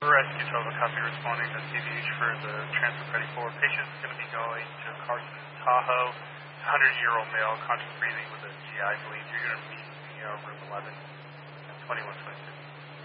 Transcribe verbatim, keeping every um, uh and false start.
Rescue twelve, a copy responding to C V H for the transfer ready for patient is going to be going to Carson, Tahoe. one hundred-year-old male, conscious breathing with a G I bleed. You're going to meet me uh, room eleven, twenty-one twenty-six.